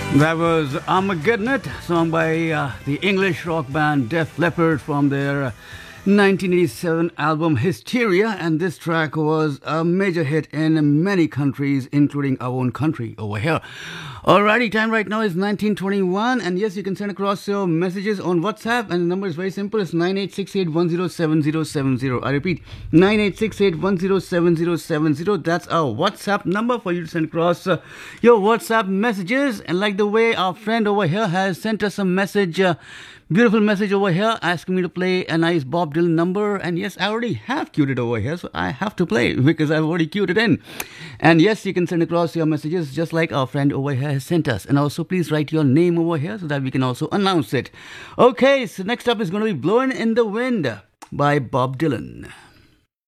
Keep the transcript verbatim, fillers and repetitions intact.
That was Armageddon It, song by uh, the English rock band Def Leppard from their uh, nineteen eighty-seven album Hysteria, and this track was a major hit in many countries, including our own country over here. Alrighty, time right now is nineteen twenty-one, and yes, you can send across your messages on WhatsApp, and the number is very simple. It's nine eight six eight one zero seven zero seven zero. I repeat, nine eight six eight one zero seven zero seven zero. That's our WhatsApp number for you to send across uh, your WhatsApp messages. And like the way our friend over here has sent us a message, uh, beautiful message over here, asking me to play a nice Bob Dylan number. And yes, I already have queued it over here, so I have to play because I've already queued it in. And yes, you can send across your messages just like our friend over here has sent us. And also, please write your name over here so that we can also announce it. Okay, so next up is going to be Blowing in the Wind by Bob Dylan.